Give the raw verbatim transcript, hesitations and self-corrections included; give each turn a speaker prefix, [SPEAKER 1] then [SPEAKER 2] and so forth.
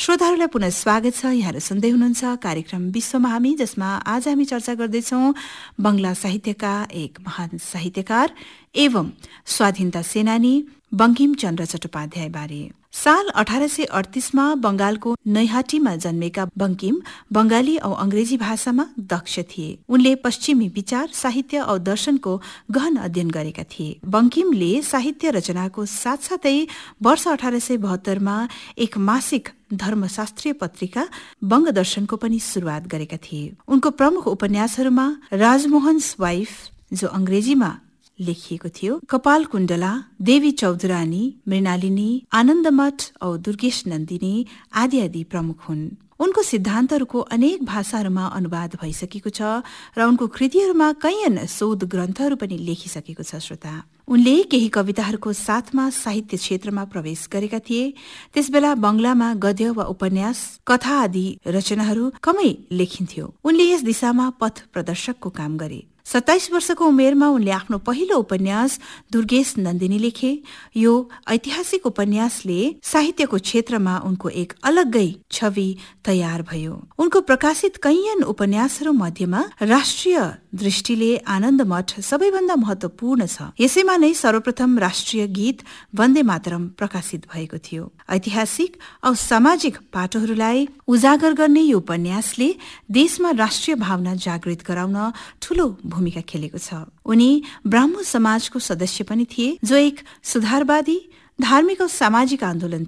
[SPEAKER 1] श्रोताहरूलाई पुनः स्वागत छ। यहाँहरू सुन्दै हुनुहुन्छ कार्यक्रम विश्वमा हामी, जसमा आज हामी चर्चा गर्दैछौँ बंगला साहित्यका एक महान साहित्यकार एवं स्वाधीनता सेनानी बंकिम चन्द्र चट्टोपाध्याय बारे। साल अठारह सय अडतीसमा बंगालको नैहाटीमा जन्मेका बंकिम बंगाली औ अंग्रेजी भाषामा दक्ष थिए। उनले पश्चिमी विचार, साहित्य औ दर्शनको गहन अध्ययन गरेका थिए। बंकिमले साहित्य रचनाको साथसाथै वर्ष अठारह सय बहत्तरमा एक मासिक धर्मशास्त्रीय पत्रिका बंगदर्शनको पनि शुरूआत गरेका थिए। उनको प्रमुख उपन्यासहरूमा राजमोहन्स वाइफ, जो अंग्रेजीमा लेखिएको थियो, कपाल कुण्डला, देवी चौधरानी, मृणालिनी, आनन्दमठ औ दुर्गेश नन्दिनी आदि आदि प्रमुख हुन्। उनको सिद्धान्तहरूको अनेक भाषाहरूमा अनुवाद भइसकेको छ र उनको कृतिहरूमा कैयन शोध ग्रन्थहरू पनि लेखिसकेको छ। श्रोता, उनले केही कविताहरूको साथमा साहित्य क्षेत्रमा प्रवेश गरेका थिए। त्यसबेला बंगलामा गद्य वा उपन्यास, कथा आदि रचनाहरू कमै लेखिन्थ्यो। उनले यस दिशामा पथ प्रदर्शकको काम गरे। सत्ताइस वर्षको उमेरमा उनले आफ्नो पहिलो उपन्यास दुर्गेश नन्दिनी लेखे। यो ऐतिहासिक उपन्यासले साहित्यको क्षेत्रमा उनको एक अलग्गै छवि तयार भयो। उनको प्रकाशित कैयन उपन्यासहरू मध्येमा राष्ट्रिय दृष्टिले आनन्दमठ सबैभन्दा महत्वपूर्ण छ। यसैमा नै सर्वप्रथम राष्ट्रिय गीत वन्दे मातरम प्रकाशित भएको थियो। ऐतिहासिक औ सामाजिक पाटोहरूलाई उजागर गर्ने यो उपन्यासले देशमा राष्ट्रिय भावना जागृत गराउन ठूलो भूमिका खेलेको छ। उनी ब्राह्मण समाजको सदस्य पनि थिए, जो एक सुधारवादी धार्मिक औ सामाजिक आन्दोलन